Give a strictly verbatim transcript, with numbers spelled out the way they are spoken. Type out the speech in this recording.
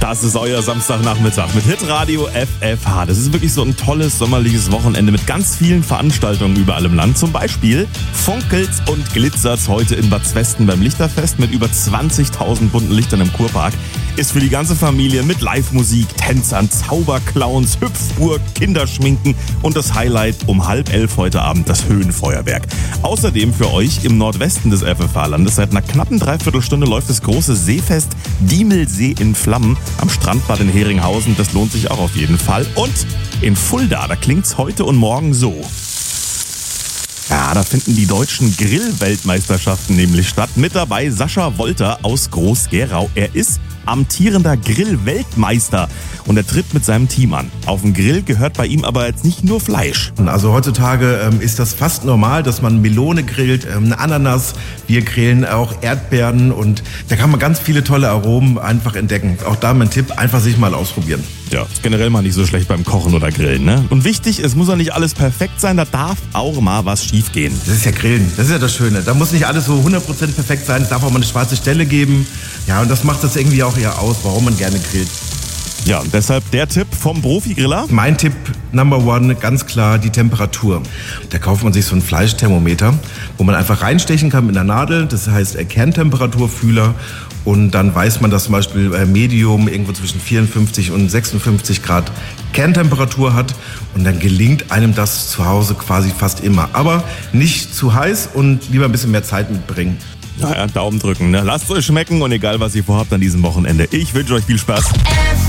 Das ist euer Samstagnachmittag mit Hitradio F F H. Das ist wirklich so ein tolles sommerliches Wochenende mit ganz vielen Veranstaltungen überall im Land. Zum Beispiel funkelt's und glitzert's heute in Bad Zwesten beim Lichterfest mit über zwanzigtausend bunten Lichtern im Kurpark. Ist für die ganze Familie mit Live-Musik, Tänzern, Zauberclowns, Hüpfburg, Kinderschminken und das Highlight um halb elf heute Abend das Höhenfeuerwerk. Außerdem für euch im Nordwesten des F F H-Landes seit einer knappen Dreiviertelstunde läuft das große Seefest Diemelsee in Flammen am Strandbad in Heringhausen. Das lohnt sich auch auf jeden Fall. Und in Fulda, da klingt's heute und morgen so. Ja, da finden die deutschen Grill-Weltmeisterschaften nämlich statt. Mit dabei Sascha Wolter aus Groß-Gerau. Er ist amtierender Grill-Weltmeister und er tritt mit seinem Team an. Auf dem Grill gehört bei ihm aber jetzt nicht nur Fleisch. Also heutzutage ähm, ist das fast normal, dass man Melone grillt, ähm, eine Ananas. Wir grillen auch Erdbeeren und da kann man ganz viele tolle Aromen einfach entdecken. Auch da mein Tipp, einfach sich mal ausprobieren. Ja, ist generell mal nicht so schlecht beim Kochen oder Grillen, ne? Und wichtig, es muss ja nicht alles perfekt sein, da darf auch mal was schief gehen. Das ist ja Grillen, das ist ja das Schöne. Da muss nicht alles so hundert Prozent perfekt sein, es darf auch mal eine schwarze Stelle geben. Ja, und das macht das irgendwie auch eher aus, warum man gerne grillt. Ja, und deshalb der Tipp vom Profi-Griller. Mein Tipp Number One, ganz klar die Temperatur. Da kauft man sich so einen Fleischthermometer, wo man einfach reinstechen kann mit einer Nadel. Das heißt Kerntemperaturfühler. Und dann weiß man, dass zum Beispiel Medium irgendwo zwischen vierundfünfzig und sechsundfünfzig Grad Kerntemperatur hat. Und dann gelingt einem das zu Hause quasi fast immer. Aber nicht zu heiß und lieber ein bisschen mehr Zeit mitbringen. Naja, Daumen drücken, ne? Lasst es euch schmecken und egal was ihr vorhabt an diesem Wochenende. Ich wünsche euch viel Spaß.